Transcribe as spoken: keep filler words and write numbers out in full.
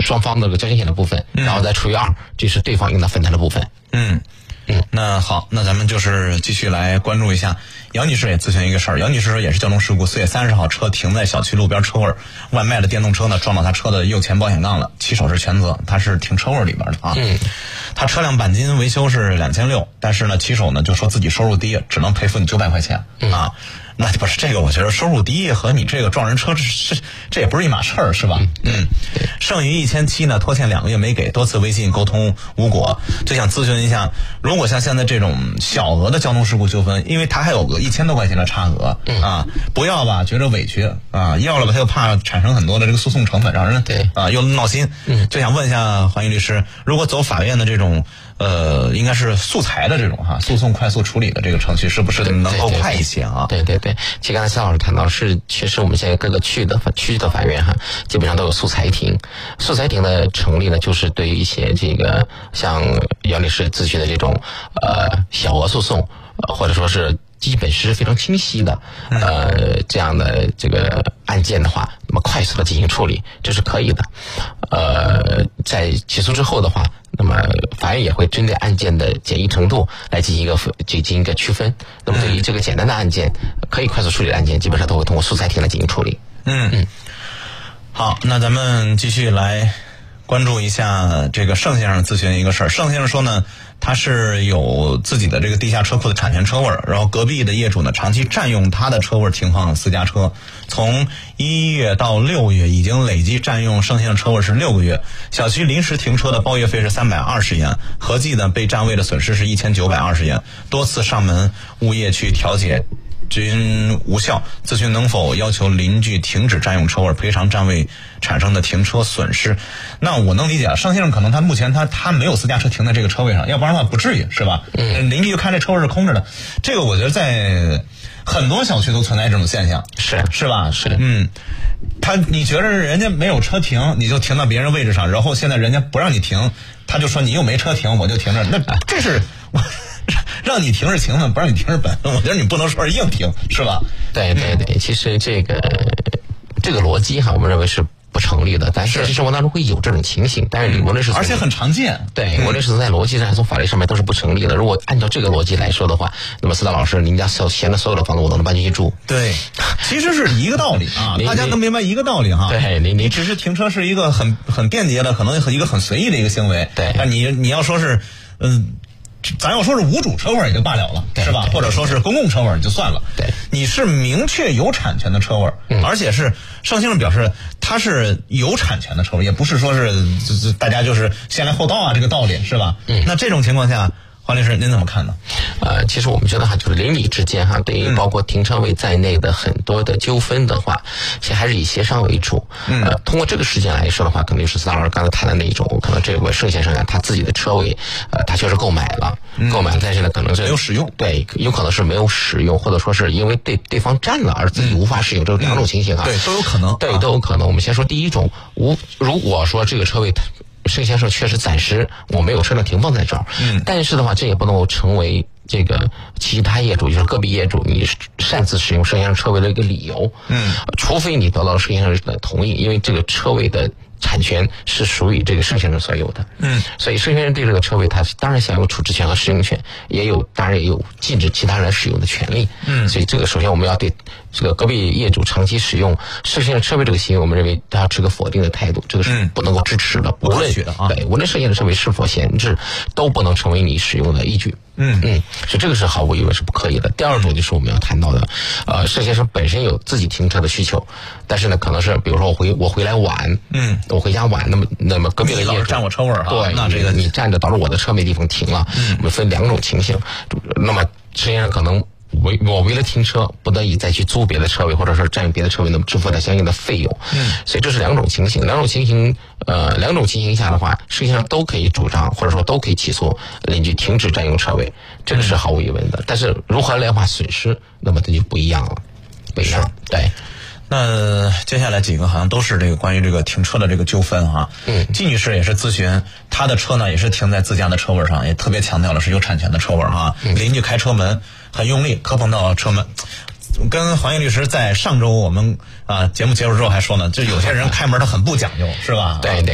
双方那个交强险的部分，然后再除以二，这是对方应当分担的部分。 嗯嗯，那好，那咱们就是继续来关注一下。杨女士也咨询一个事儿，杨女士说也是交通事故，四月三十号车停在小区路边车位，外卖的电动车呢撞到她车的右前保险杠了，骑手是全责，她是停车位里边的啊。 嗯， 她车辆钣金维修是两千六，但是呢骑手呢就说自己收入低，只能赔付你九百块钱、嗯、啊。那不是这个，我觉得收入低和你这个撞人车这这这也不是一码事儿，是吧？嗯，剩余一千七呢，拖欠两个月没给，多次微信沟通无果，就想咨询一下，如果像现在这种小额的交通事故纠纷，因为他还有个一千多块钱的差额、嗯、啊，不要吧觉得委屈啊，要了吧他又怕产生很多的这个诉讼成本，让人对啊又闹心。嗯，就想问一下黄毅律师，如果走法院的这种呃，应该是诉裁的这种哈，诉讼快速处理的这个程序，是不是能够快一些啊？ 对对 对, 对, 对，其实刚才夏老师谈到是，确实我们现在各个区的区的法院哈，基本上都有诉裁庭。诉裁庭的成立呢，就是对于一些这个像杨律师咨询的这种呃小额诉讼，呃或者说是基本是非常清晰的呃这样的这个案件的话，那么快速的进行处理，这是可以的。呃，在起诉之后的话，那么法院也会针对案件的简易程度来进行一个进行一个区分。那么对于这个简单的案件，可以快速处理的案件，基本上都会通过诉裁庭来进行处理。 嗯嗯，好，那咱们继续来关注一下这个盛先生咨询一个事儿。盛先生说呢，他是有自己的这个地下车库的产权车位，然后隔壁的业主呢长期占用他的车位停放私家车，从一月到六月已经累计占用盛先生车位是六个月，小区临时停车的包月费是三百二十元，合计呢被占位的损失是一千九百二十元，多次上门物业去调解均无效，咨询能否要求邻居停止占用车位，赔偿占位产生的停车损失。那我能理解，盛先生可能他目前他他没有私家车停在这个车位上，要不然的话不至于，是吧？嗯，邻居就看这车位是空着的，这个我觉得在很多小区都存在这种现象， 是是吧？ 是， 嗯，他你觉得人家没有车停，你就停到别人位置上，然后现在人家不让你停，他就说你又没车停，我就停这儿，那这是我。让你停是情分，不让你停是本分。我觉得你不能说是硬停，是吧？ 对对对，其实这个这个逻辑哈，我们认为是不成立的，但是现实生活当中会有这种情形，但是无论是而且很常见， 对，无论是从在逻辑上还是从法律上面都是不成立的。如果按照这个逻辑来说的话，那么司导老师，您家所闲的所有的房子我都能搬进去住。 对，其实是一个道理啊，大家能明白一个道理哈。 对，你你只是停车是一个很很便捷的，可能一个很随意的一个行为。 对， 但你你要说是嗯。咱要说是无主车位也就罢了了，是吧？或者说是公共车位也就算了。 对， 你是明确有产权的车位，嗯、而且是盛先生表示他是有产权的车位，也不是说是大家就是先来后到啊这个道理，是吧？嗯，那这种情况下，黄律师您怎么看呢？ 呃，其实我们觉得哈，就是邻里之间哈，对于包括停车位在内的很多的纠纷的话，其实还是以协商为主。嗯，呃，通过这个事件来说的话，可能就是司导老师刚才谈的那种，可能这位盛先生啊，他自己的车位，呃，他确实购买了，嗯、购买了，但是呢，可能是没有使用， 对，有可能是没有使用，或者说是因为对对方占了而自己无法使用，这两种情形啊， 对，都有可能， 对，都有可能。我们先说第一种，无如果说这个车位盛先生确实暂时我没有车辆停放在这儿，嗯，但是的话，这也不能够成为这个其他业主，就是个别业主你擅自使用盛先生车位的一个理由，嗯，除非你得到了盛先生的同意，因为这个车位的产权是属于这个盛先生所有的，嗯，所以盛先生对这个车位他当然享有处置权和使用权，也有当然也有禁止其他人使用的权利，嗯，所以这个首先我们要对这个隔壁业主长期使用盛先生车位这个行为，我们认为他要持个否定的态度，这个是不能够支持的， 不可取的啊， 对，无论盛先生车位是否闲置，都不能成为你使用的依据。嗯嗯，所以这个是毫无疑问是不可以的。第二种就是我们要谈到的，呃，盛先生本身有自己停车的需求，但是呢，可能是比如说我回我回来晚，嗯，我回家晚，那么那么隔壁的业主占我车位啊， 对， 那这个你占着导致我的车没地方停了，嗯，我们分两种情形，那么盛先生可能。为我为了停车不得已再去租别的车位，或者是占用别的车位，那么支付它相应的费用。嗯，所以这是两种情形，两种情形，呃，两种情形下的话，实际上都可以主张，或者说都可以起诉邻居停止占用车位，这个是毫无疑问的。但是如何量化损失，那么它就不一样了，不一样。对。 那接下来几个好像都是这个关于这个停车的这个纠纷哈。嗯，季女士也是咨询，她的车呢也是停在自家的车位上，也特别强调了是有产权的车位哈。嗯、邻居开车门很用力磕碰到车门，跟黄毅律师在上周我们啊节目结束之后还说呢，就有些人开门他很不讲究，是吧？ 对对。